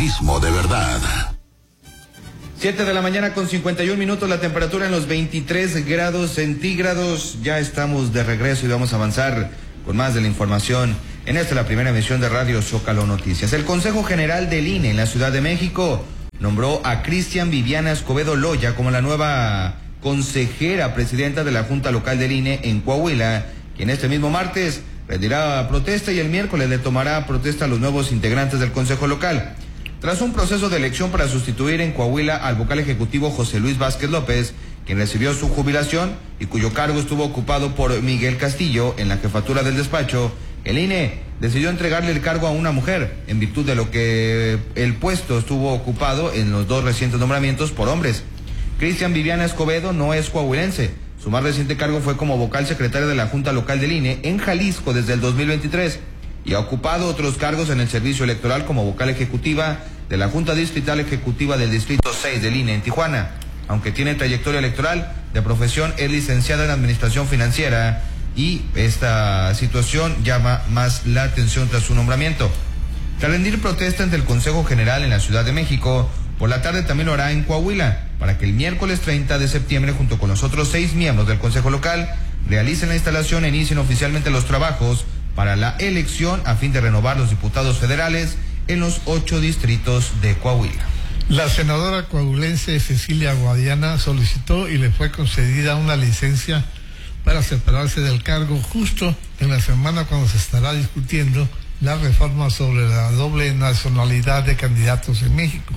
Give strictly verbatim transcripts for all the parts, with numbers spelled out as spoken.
periodismo de verdad. Siete de la mañana con cincuenta y un minutos, la temperatura en los veintitrés grados centígrados. Ya estamos de regreso y vamos a avanzar con más de la información en esta la primera emisión de Radio Zócalo Noticias. El Consejo General del I N E en la Ciudad de México nombró a Cristian Viviana Escobedo Loya como la nueva consejera presidenta de la Junta Local del I N E en Coahuila, quien este mismo martes rendirá protesta y el miércoles le tomará protesta a los nuevos integrantes del Consejo Local. Tras un proceso de elección para sustituir en Coahuila al vocal ejecutivo José Luis Vázquez López, quien recibió su jubilación y cuyo cargo estuvo ocupado por Miguel Castillo en la jefatura del despacho, el I N E decidió entregarle el cargo a una mujer, en virtud de lo que el puesto estuvo ocupado en los dos recientes nombramientos por hombres. Cristian Viviana Escobedo no es coahuilense. Su más reciente cargo fue como vocal secretaria de la Junta Local del I N E en Jalisco desde el dos mil veintitrés. Y ha ocupado otros cargos en el servicio electoral como vocal ejecutiva de la Junta Distrital Ejecutiva del Distrito seis del I N E en Tijuana. Aunque tiene trayectoria electoral, de profesión es licenciada en Administración Financiera y esta situación llama más la atención tras su nombramiento. Tras rendir protesta ante el Consejo General en la Ciudad de México, por la tarde también lo hará en Coahuila, para que el miércoles treinta de septiembre, junto con los otros seis miembros del Consejo Local, realicen la instalación e inicien oficialmente los trabajos para la elección a fin de renovar los diputados federales en los ocho distritos de Coahuila. La senadora coahuilense Cecilia Guadiana solicitó y le fue concedida una licencia para separarse del cargo justo en la semana cuando se estará discutiendo la reforma sobre la doble nacionalidad de candidatos en México.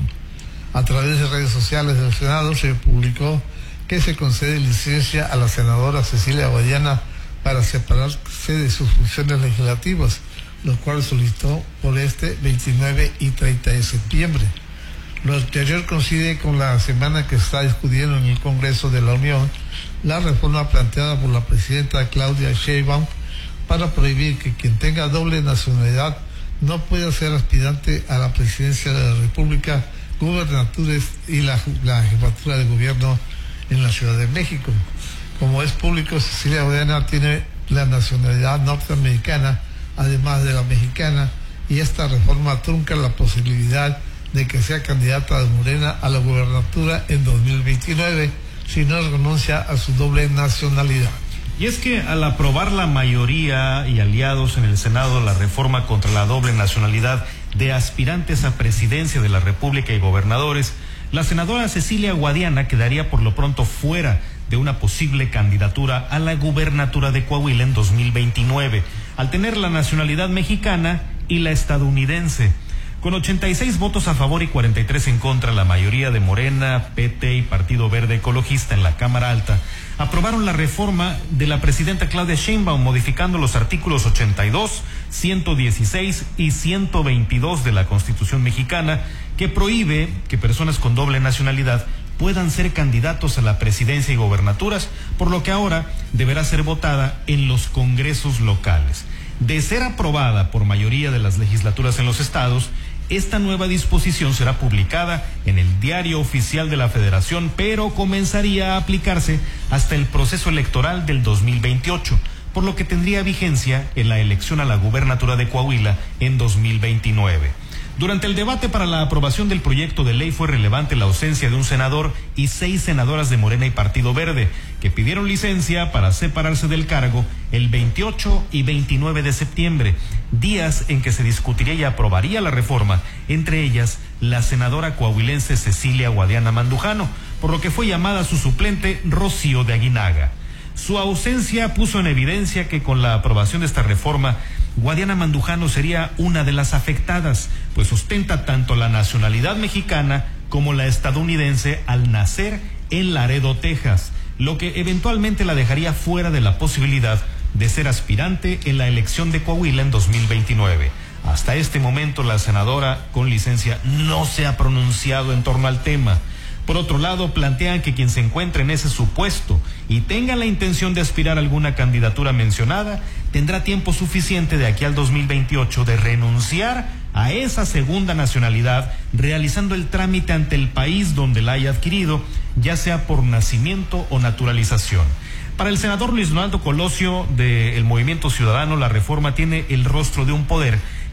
A través de redes sociales del Senado se publicó que se concede licencia a la senadora Cecilia Guadiana para separarse de sus funciones legislativas, lo cual solicitó por este veintinueve y treinta de septiembre. Lo anterior coincide con la semana que está discutiendo en el Congreso de la Unión la reforma planteada por la presidenta Claudia Sheinbaum para prohibir que quien tenga doble nacionalidad no pueda ser aspirante a la presidencia de la República, gubernaturas y la, la jefatura de gobierno en la Ciudad de México. Como es público, Cecilia Guadiana tiene la nacionalidad norteamericana, además de la mexicana, y esta reforma trunca la posibilidad de que sea candidata de Morena a la gubernatura en dos mil veintinueve, si no renuncia a su doble nacionalidad. Y es que al aprobar la mayoría y aliados en el Senado la reforma contra la doble nacionalidad de aspirantes a presidencia de la República y gobernadores, la senadora Cecilia Guadiana quedaría por lo pronto fuera de una posible candidatura a la gubernatura de Coahuila en dos mil veintinueve, al tener la nacionalidad mexicana y la estadounidense. Con ochenta y seis votos a favor y cuarenta y tres en contra, la mayoría de Morena, P T y Partido Verde Ecologista en la Cámara Alta aprobaron la reforma de la presidenta Claudia Sheinbaum, modificando los artículos ochenta y dos, ciento dieciséis y ciento veintidós de la Constitución mexicana, que prohíbe que personas con doble nacionalidad puedan ser candidatos a la presidencia y gobernaturas, por lo que ahora deberá ser votada en los congresos locales. De ser aprobada por mayoría de las legislaturas en los estados, esta nueva disposición será publicada en el Diario Oficial de la Federación, pero comenzaría a aplicarse hasta el proceso electoral del dos mil veintiocho, por lo que tendría vigencia en la elección a la gubernatura de Coahuila en dos mil veintinueve. Durante el debate para la aprobación del proyecto de ley fue relevante la ausencia de un senador y seis senadoras de Morena y Partido Verde, que pidieron licencia para separarse del cargo el veintiocho y veintinueve de septiembre, días en que se discutiría y aprobaría la reforma, entre ellas la senadora coahuilense Cecilia Guadiana Mandujano, por lo que fue llamada su suplente Rocío de Aguinaga. Su ausencia puso en evidencia que con la aprobación de esta reforma, Guadiana Mandujano sería una de las afectadas, pues ostenta tanto la nacionalidad mexicana como la estadounidense al nacer en Laredo, Texas, lo que eventualmente la dejaría fuera de la posibilidad de ser aspirante en la elección de Coahuila en dos mil veintinueve. Hasta este momento la senadora con licencia no se ha pronunciado en torno al tema. Por otro lado, plantean que quien se encuentre en ese supuesto y tenga la intención de aspirar a alguna candidatura mencionada, tendrá tiempo suficiente de aquí al dos mil veintiocho de renunciar a esa segunda nacionalidad, realizando el trámite ante el país donde la haya adquirido, ya sea por nacimiento o naturalización. Para el senador Luis Donaldo Colosio del Movimiento Ciudadano, la reforma tiene el rostro de un poder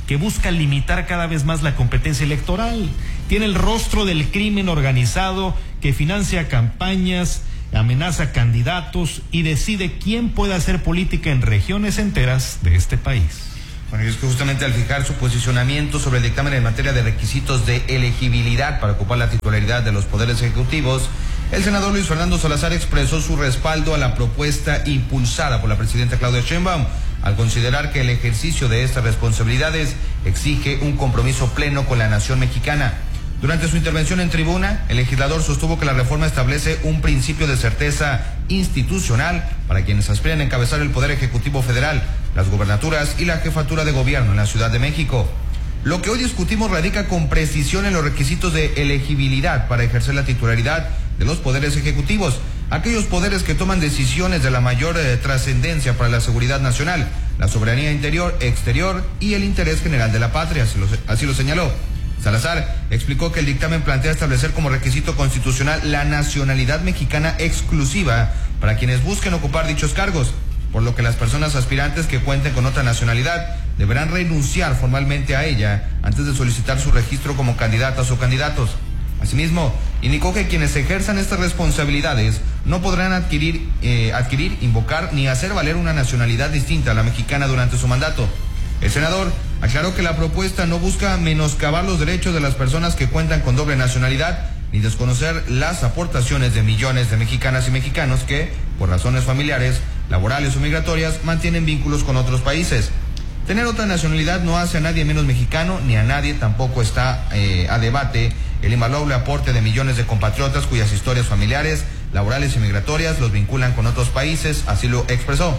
que busca limitar cada vez más la competencia electoral. Tiene el rostro del crimen organizado que financia campañas, amenaza candidatos y decide quién puede hacer política en regiones enteras de este país. Bueno, y es que justamente al fijar su posicionamiento sobre el dictamen en materia de requisitos de elegibilidad para ocupar la titularidad de los poderes ejecutivos, el senador Luis Fernando Salazar expresó su respaldo a la propuesta impulsada por la presidenta Claudia Sheinbaum, al considerar que el ejercicio de estas responsabilidades exige un compromiso pleno con la nación mexicana. Durante su intervención en tribuna, el legislador sostuvo que la reforma establece un principio de certeza institucional para quienes aspiran a encabezar el Poder Ejecutivo Federal, las gubernaturas y la jefatura de gobierno en la Ciudad de México. Lo que hoy discutimos radica con precisión en los requisitos de elegibilidad para ejercer la titularidad de los poderes ejecutivos, aquellos poderes que toman decisiones de la mayor eh, trascendencia para la seguridad nacional, la soberanía interior, exterior y el interés general de la patria, así lo, así lo señaló. Salazar explicó que el dictamen plantea establecer como requisito constitucional la nacionalidad mexicana exclusiva para quienes busquen ocupar dichos cargos, por lo que las personas aspirantes que cuenten con otra nacionalidad deberán renunciar formalmente a ella antes de solicitar su registro como candidatas o candidatos. Asimismo, indicó que quienes ejerzan estas responsabilidades no podrán adquirir, eh, adquirir, invocar ni hacer valer una nacionalidad distinta a la mexicana durante su mandato. El senador aclaró que la propuesta no busca menoscabar los derechos de las personas que cuentan con doble nacionalidad, ni desconocer las aportaciones de millones de mexicanas y mexicanos que, por razones familiares, laborales o migratorias, mantienen vínculos con otros países. Tener otra nacionalidad no hace a nadie menos mexicano, ni a nadie tampoco está eh, a debate el invaluable aporte de millones de compatriotas cuyas historias familiares, laborales y migratorias los vinculan con otros países, así lo expresó.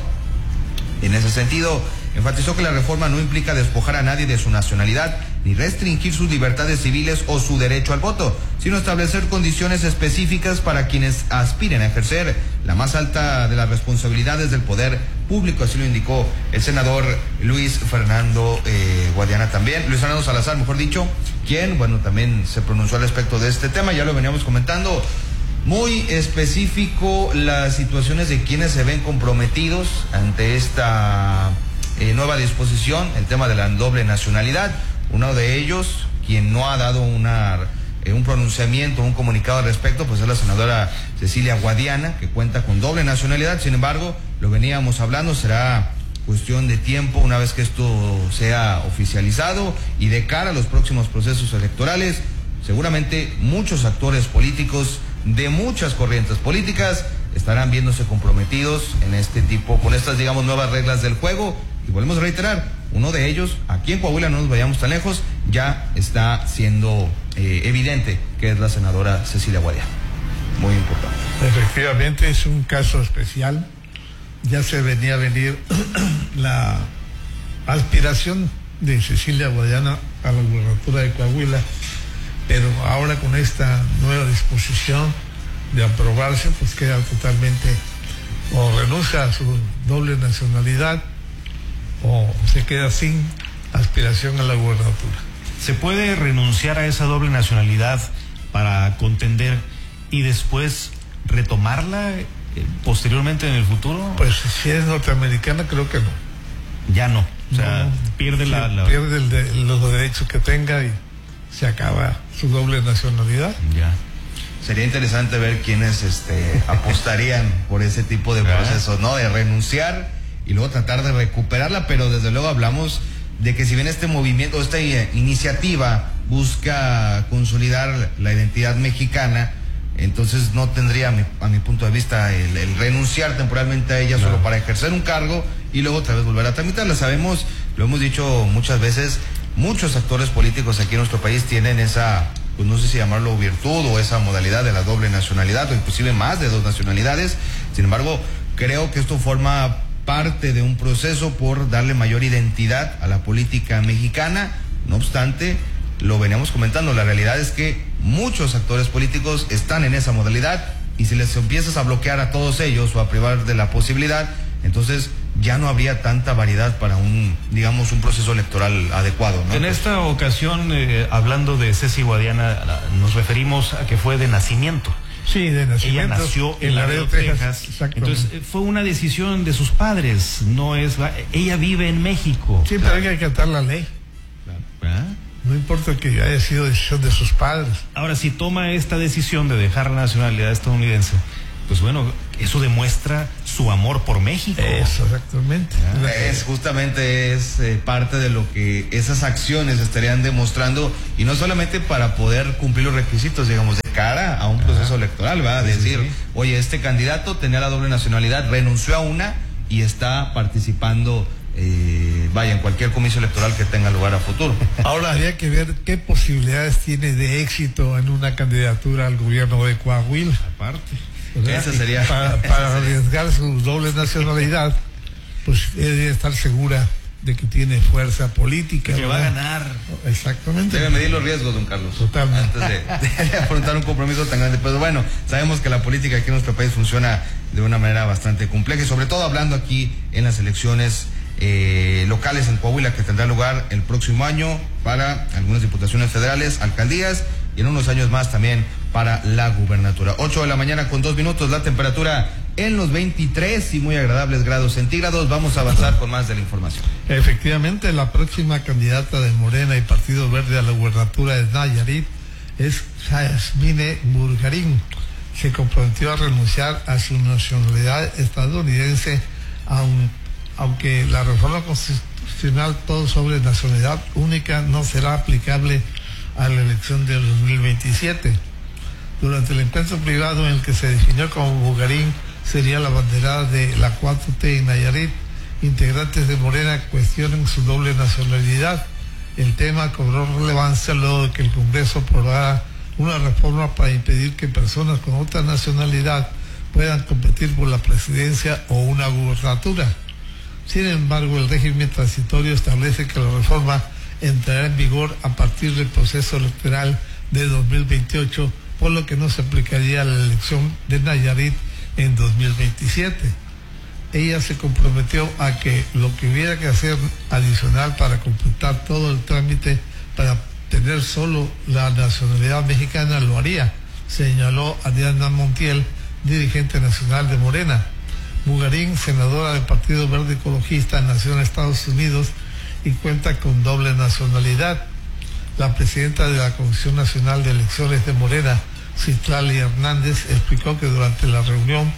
En ese sentido, enfatizó que la reforma no implica despojar a nadie de su nacionalidad ni restringir sus libertades civiles o su derecho al voto, sino establecer condiciones específicas para quienes aspiren a ejercer la más alta de las responsabilidades del poder público, así lo indicó el senador Luis Fernando eh, Guadiana también, Luis Fernando Salazar, mejor dicho, quien, bueno, también se pronunció al respecto de este tema, ya lo veníamos comentando. Muy específico las situaciones de quienes se ven comprometidos ante esta eh, nueva disposición, el tema de la doble nacionalidad. Uno de ellos, quien no ha dado una, eh, un pronunciamiento, un comunicado al respecto, pues es la senadora Cecilia Guadiana, que cuenta con doble nacionalidad. Sin embargo, lo veníamos hablando, será cuestión de tiempo una vez que esto sea oficializado y de cara a los próximos procesos electorales, seguramente muchos actores políticos de muchas corrientes políticas estarán viéndose comprometidos en este tipo, con estas, digamos, nuevas reglas del juego. Y volvemos a reiterar, uno de ellos, aquí en Coahuila, no nos vayamos tan lejos, ya está siendo eh, evidente que es la senadora Cecilia Guadiana. Muy importante. Efectivamente, es un caso especial. Ya se venía a venir la aspiración de Cecilia Guadiana a la gubernatura de Coahuila, pero ahora con esta nueva disposición de aprobarse, pues queda totalmente, o renuncia a su doble nacionalidad o se queda sin aspiración a la gubernatura. ¿Se puede renunciar a esa doble nacionalidad para contender y después retomarla eh, posteriormente en el futuro? Pues si es norteamericana, creo que no. Ya no, o sea, no, pierde la, la... pierde el de, los derechos que tenga y se acaba su doble nacionalidad. Ya. Sería interesante ver quiénes este, apostarían por ese tipo de procesos, ¿no? De renunciar y luego tratar de recuperarla, pero desde luego hablamos de que si bien este movimiento, esta iniciativa busca consolidar la identidad mexicana, entonces no tendría, a mi, a mi punto de vista, el, el renunciar temporalmente a ella no. solo para ejercer un cargo y luego otra vez volver a tramitarla. Sabemos, lo hemos dicho muchas veces, muchos actores políticos aquí en nuestro país tienen esa, pues no sé si llamarlo virtud o esa modalidad de la doble nacionalidad o inclusive más de dos nacionalidades. Sin embargo, creo que esto forma parte de un proceso por darle mayor identidad a la política mexicana. No obstante, lo veníamos comentando, la realidad es que muchos actores políticos están en esa modalidad y si les empiezas a bloquear a todos ellos o a privar de la posibilidad, entonces ya no habría tanta variedad para un, digamos, un proceso electoral adecuado, ¿no? En esta ocasión, eh, hablando de Ceci Guadiana, nos referimos a que fue de nacimiento. Sí, de nacimiento. Ella nació en Laredo, Texas. Entonces fue una decisión de sus padres, no es, ella vive en México. Sí, pero hay que acatar la ley. no importa que haya sido decisión de sus padres. Ahora, si toma esta decisión de dejar la nacionalidad estadounidense, pues bueno, eso demuestra su amor por México. Eso, exactamente. Es justamente es eh, parte de lo que esas acciones estarían demostrando, y no solamente para poder cumplir los requisitos, digamos, de cara a un proceso ah, electoral, va a decir, sí, sí. oye, este candidato tenía la doble nacionalidad, renunció a una y está participando, eh, vaya, en cualquier comicio electoral que tenga lugar a futuro. Ahora habría que ver qué posibilidades tiene de éxito en una candidatura al gobierno de Coahuila. Aparte. Esa sería, para, para arriesgar su doble nacionalidad, pues debe estar segura de que tiene fuerza política. Que ¿verdad? Va a ganar. Exactamente. Debe medir los riesgos, don Carlos. Totalmente. Antes de, de afrontar un compromiso tan grande. Pero bueno, sabemos que la política aquí en nuestro país funciona de una manera bastante compleja, y sobre todo hablando aquí en las elecciones eh, locales en Coahuila, que tendrá lugar el próximo año para algunas diputaciones federales, alcaldías, y en unos años más también para la gubernatura. ocho de la mañana con dos minutos, la temperatura en los veintitrés y muy agradables grados centígrados. Vamos a avanzar con más de la información. Efectivamente, la próxima candidata de Morena y Partido Verde a la gubernatura de Nayarit es Yasmine Burgarín. Se comprometió a renunciar a su nacionalidad estadounidense, aun, aunque la reforma constitucional todo sobre nacionalidad única no será aplicable a la elección del dos mil veintisiete. Durante el encuentro privado en el que se definió como Burgarín sería la banderada de la cuatro T en Nayarit, integrantes de Morena cuestionan su doble nacionalidad. El tema cobró relevancia luego de que el Congreso aprobara una reforma para impedir que personas con otra nacionalidad puedan competir por la presidencia o una gubernatura. Sin embargo, el régimen transitorio establece que la reforma entrará en vigor a partir del proceso electoral de dos mil veintiocho, por lo que no se aplicaría a la elección de Nayarit en dos mil veintisiete. Ella se comprometió a que lo que hubiera que hacer adicional para completar todo el trámite para tener solo la nacionalidad mexicana lo haría, señaló Adriana Montiel, dirigente nacional de Morena. Burgarín, senadora del Partido Verde Ecologista, nació en Estados Unidos y cuenta con doble nacionalidad. La presidenta de la Comisión Nacional de Elecciones de Morena, Citlali Hernández, explicó que durante la reunión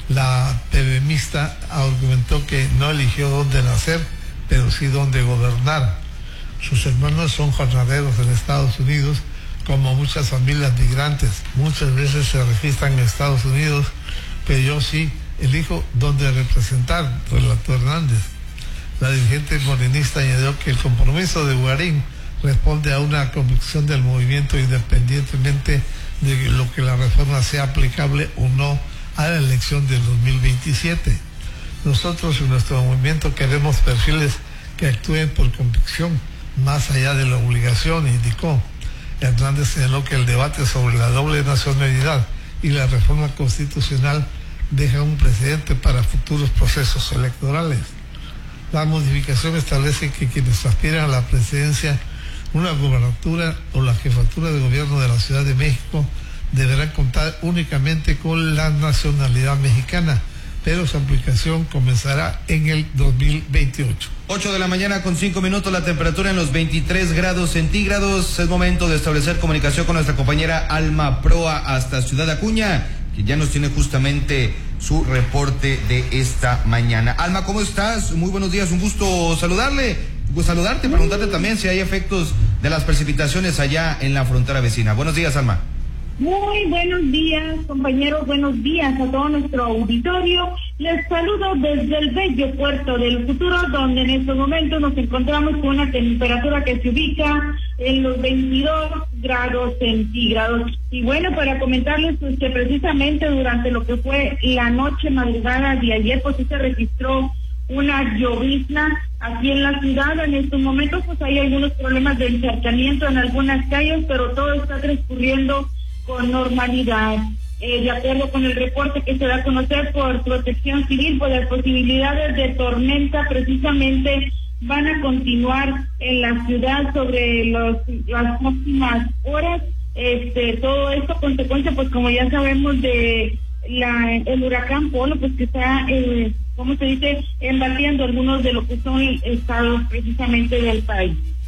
la PBMista argumentó que no eligió dónde nacer, pero sí dónde gobernar. Sus hermanos son jornaleros en Estados Unidos, como muchas familias migrantes. Muchas veces se registran en Estados Unidos, pero yo sí elijo dónde representar, relató Hernández. La dirigente morenista añadió que el compromiso de Burgarín responde a una convicción del movimiento, independientemente de lo que la reforma sea aplicable o no a la elección del dos mil veintisiete. Nosotros en nuestro movimiento queremos perfiles que actúen por convicción, más allá de la obligación, indicó. Hernández señaló que el debate sobre la doble nacionalidad y la reforma constitucional deja un precedente para futuros procesos electorales. La modificación establece que quienes aspiran a la presidencia, una gubernatura o la jefatura de gobierno de la Ciudad de México deberán contar únicamente con la nacionalidad mexicana, pero su aplicación comenzará en el dos mil veintiocho. ocho de la mañana con cinco minutos, la temperatura en los veintitrés grados centígrados. Es momento de establecer comunicación con nuestra compañera Alma Proa hasta Ciudad Acuña, que ya nos tiene justamente su reporte de esta mañana. Alma, ¿cómo estás? Muy buenos días, un gusto saludarle, pues saludarte, preguntarte también si hay efectos de las precipitaciones allá en la frontera vecina. Buenos días, Alma. Muy buenos días, compañeros, buenos días a todo nuestro auditorio. Les saludo desde el bello puerto del futuro, donde en estos momentos nos encontramos con una temperatura que se ubica en los veintidós grados centígrados. Y bueno, para comentarles pues, que precisamente durante lo que fue la noche madrugada de ayer, pues sí se registró una llovizna aquí en la ciudad. En estos momentos pues hay algunos problemas de encharcamiento en algunas calles, pero todo está transcurriendo con normalidad. Eh, de acuerdo con el reporte que se da a conocer por Protección Civil, pues las posibilidades de tormenta precisamente van a continuar en la ciudad sobre los, las próximas horas. Este, todo esto consecuencia, pues como ya sabemos, de la el huracán Polo, pues que está, eh, ¿cómo se dice?, embatiendo algunos de lo que son estados precisamente del país.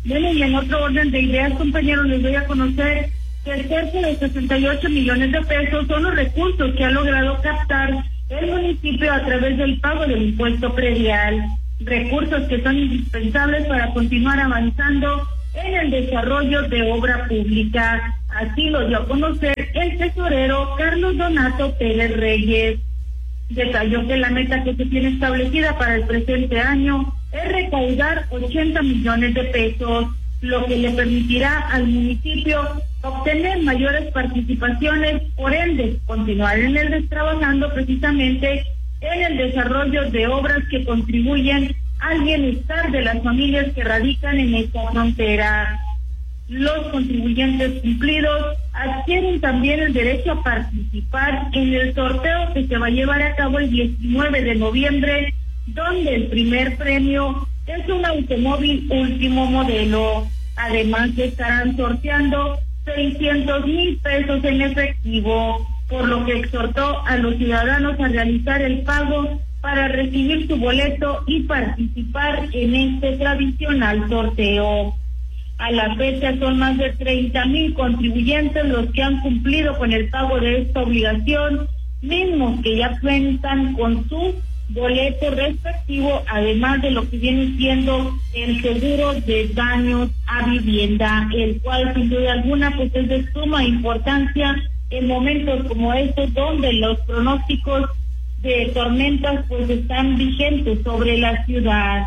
Bueno, y en otro orden de ideas, compañeros, les doy a conocer que cerca de sesenta y ocho millones de pesos son los recursos que ha logrado captar el municipio a través del pago del impuesto predial. Recursos que son indispensables para continuar avanzando en el desarrollo de obra pública. Así lo dio a conocer el tesorero Carlos Donato Pérez Reyes. Detalló que la meta que se tiene establecida para el presente año es recaudar ochenta millones de pesos, lo que le permitirá al municipio obtener mayores participaciones, por ende, continuar en el trabajando precisamente en el desarrollo de obras que contribuyen al bienestar de las familias que radican en esta frontera. Los contribuyentes cumplidos adquieren también el derecho a participar en el sorteo que se va a llevar a cabo el diecinueve de noviembre, donde el primer premio es un automóvil último modelo. Además, se estarán sorteando seiscientos mil pesos en efectivo, por lo que exhortó a los ciudadanos a realizar el pago para recibir su boleto y participar en este tradicional sorteo. A la fecha son más de treinta mil contribuyentes los que han cumplido con el pago de esta obligación, mismos que ya cuentan con su boleto respectivo, además de lo que viene siendo el seguro de daños a vivienda, el cual sin duda alguna pues es de suma importancia en momentos como estos, donde los pronósticos de tormentas pues están vigentes sobre la ciudad.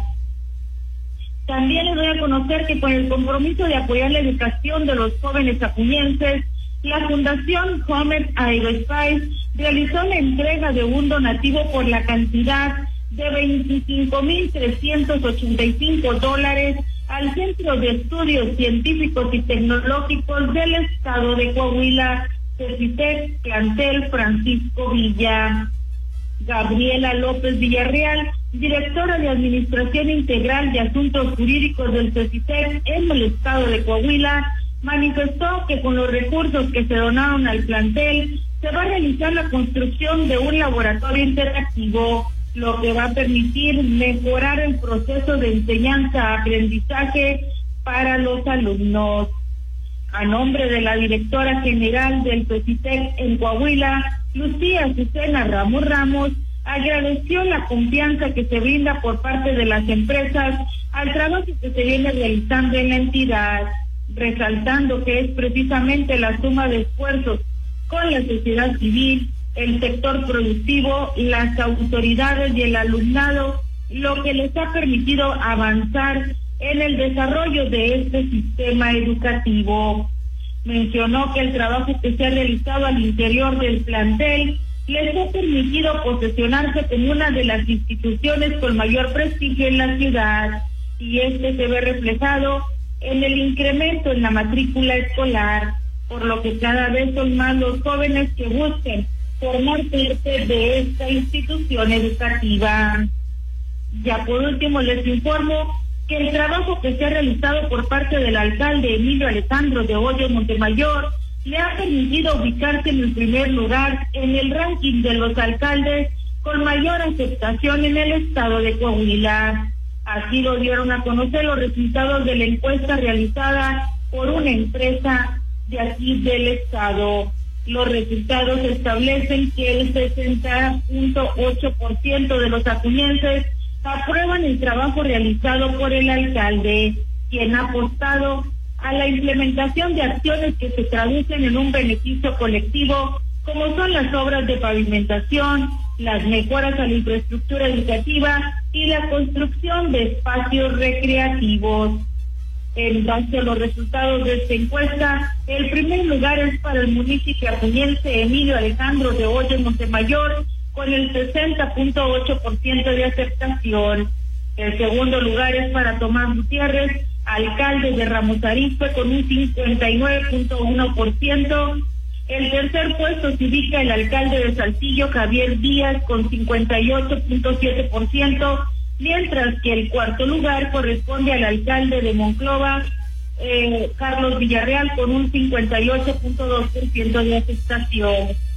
También les doy a conocer que con el compromiso de apoyar la educación de los jóvenes acuñenses, la Fundación Homer Aerospace realizó la entrega de un donativo por la cantidad de veinticinco mil trescientos ochenta y cinco dólares al Centro de Estudios Científicos y Tecnológicos del Estado de Coahuila, CECITEC, plantel Francisco Villa. Gabriela López Villarreal, directora de Administración Integral de Asuntos Jurídicos del CECITEC en el Estado de Coahuila, manifestó que con los recursos que se donaron al plantel se va a realizar la construcción de un laboratorio interactivo, lo que va a permitir mejorar el proceso de enseñanza-aprendizaje para los alumnos. A nombre de la directora general del CECITEC en Coahuila, Lucía Azucena Ramos Ramos, agradeció la confianza que se brinda por parte de las empresas al trabajo que se viene realizando en la entidad, resaltando que es precisamente la suma de esfuerzos con la sociedad civil, el sector productivo, las autoridades y el alumnado, lo que les ha permitido avanzar en el desarrollo de este sistema educativo. Mencionó que el trabajo que se ha realizado al interior del plantel les ha permitido posesionarse como una de las instituciones con mayor prestigio en la ciudad, y este se ve reflejado en el incremento en la matrícula escolar, por lo que cada vez son más los jóvenes que busquen formar parte de esta institución educativa. Ya por último les informo que el trabajo que se ha realizado por parte del alcalde Emilio Alejandro de Hoyos Montemayor le ha permitido ubicarse en el primer lugar en el ranking de los alcaldes con mayor aceptación en el estado de Coahuila. Así lo dieron a conocer los resultados de la encuesta realizada por una empresa de aquí del estado. Los resultados establecen que el sesenta punto ocho por ciento de los acuñenses aprueban el trabajo realizado por el alcalde, quien ha apostado a la implementación de acciones que se traducen en un beneficio colectivo, como son las obras de pavimentación, las mejoras a la infraestructura educativa y la construcción de espacios recreativos. En base a los resultados de esta encuesta, el primer lugar es para el municipio acuñense Emilio Alejandro de Hoyos Montemayor, con el sesenta punto ocho por ciento de aceptación. El segundo lugar es para Tomás Gutiérrez, alcalde de Ramos Arizpe, con un cincuenta y nueve punto uno por ciento. El tercer puesto se ubica el alcalde de Saltillo, Javier Díaz, con cincuenta y ocho punto siete por ciento, mientras que el cuarto lugar corresponde al alcalde de Monclova, eh, Carlos Villarreal, con un cincuenta y ocho punto dos por ciento de aceptación.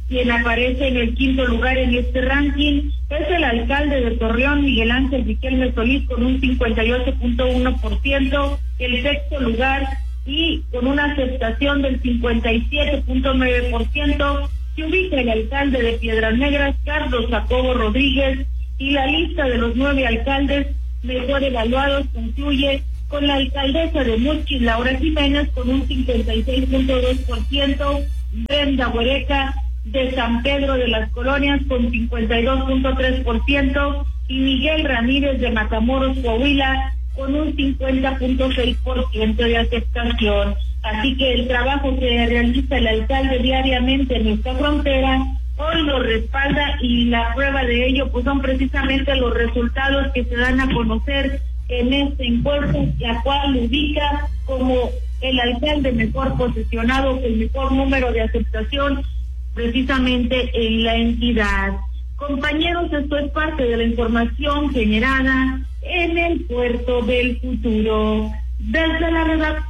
Quien aparece en el quinto lugar en este ranking es el alcalde de Torreón, Miguel Ángel Riquelme Solís, con un cincuenta y ocho punto uno por ciento, el sexto lugar, y con una aceptación del cincuenta y siete punto nueve por ciento, se ubica el alcalde de Piedras Negras, Carlos Jacobo Rodríguez, y la lista de los nueve alcaldes mejor evaluados concluye con la alcaldesa de Musquis, Laura Jiménez, con un cincuenta y seis punto dos por ciento, Brenda Huereca de San Pedro de las Colonias con cincuenta y dos punto tres por ciento y Miguel Ramírez de Matamoros, Coahuila, con un cincuenta punto seis por ciento de aceptación. Así que el trabajo que realiza el alcalde diariamente en esta frontera hoy lo respalda, y la prueba de ello pues son precisamente los resultados que se dan a conocer en este encuentro, la cual ubica como el alcalde mejor posicionado, con el mejor número de aceptación precisamente en la entidad. Compañeros, esto es parte de la información generada en el Puerto del Futuro. Desde la redacción